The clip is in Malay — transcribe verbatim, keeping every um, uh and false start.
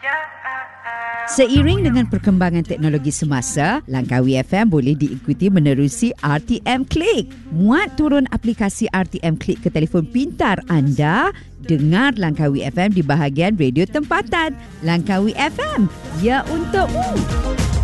Seiring dengan perkembangan teknologi semasa, Langkawi F M boleh diikuti menerusi R T M Click. Muat turun aplikasi R T M Click ke telefon pintar anda. Dengar Langkawi F M di bahagian radio tempatan. Langkawi F M, ya untukmu.